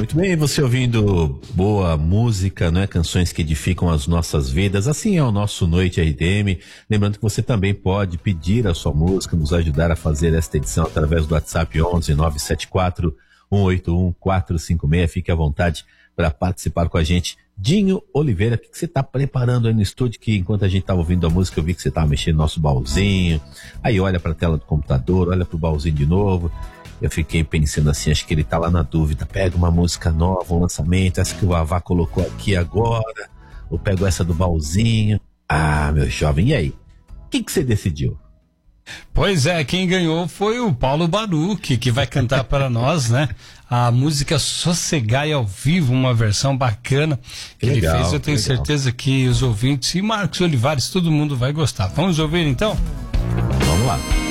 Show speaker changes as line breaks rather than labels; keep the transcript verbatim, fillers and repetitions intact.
Muito bem, você ouvindo boa música, né? Canções que edificam as nossas vidas. Assim é o nosso Noite R T M. Lembrando que você também pode pedir a sua música, nos ajudar a fazer esta edição através do WhatsApp onze nove sete quatro um oito um quatro cinco seis. Fique à vontade para participar com a gente. Dinho Oliveira, o que você está preparando aí no estúdio? Que enquanto a gente estava ouvindo a música, eu vi que você estava mexendo no nosso baúzinho. Aí olha para a tela do computador, olha para o baúzinho de novo. Eu fiquei pensando assim, acho que ele tá lá na dúvida. Pega uma música nova, um lançamento, essa que o Vavá colocou aqui agora, ou pego essa do baúzinho. Ah, meu jovem, e aí? O que que você decidiu?
Pois é, quem ganhou foi o Paulo Baruch, que vai cantar para nós, né? A música Sossegai ao vivo, uma versão bacana que
Legal,
ele fez. Eu tenho
legal.
certeza que os ouvintes e Marcos Olivares, todo mundo vai gostar. Vamos ouvir então?
Vamos lá.